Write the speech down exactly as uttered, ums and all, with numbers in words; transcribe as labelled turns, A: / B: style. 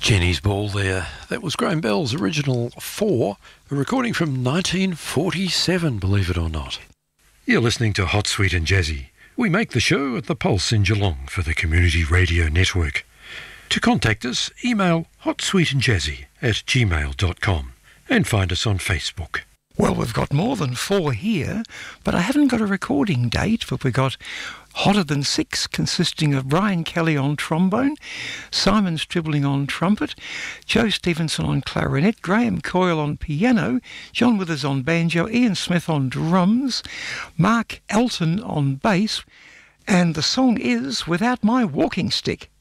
A: Jenny's Ball there. That was Graham Bell's original four, a recording from nineteen forty-seven, believe it or not. You're listening to Hot, Sweet and Jazzy. We make the show at the Pulse in Geelong for the Community Radio Network. To contact us, email hotsweetandjazzy at gmail dot com and find us on Facebook.
B: Well, we've got more than four here, but I haven't got a recording date, but we've got Hotter Than Six, consisting of Brian Kelly on trombone, Simon Stribling on trumpet, Joe Stevenson on clarinet, Graham Coyle on piano, John Withers on banjo, Ian Smith on drums, Mark Elton on bass, and the song is Without My Walking Stick.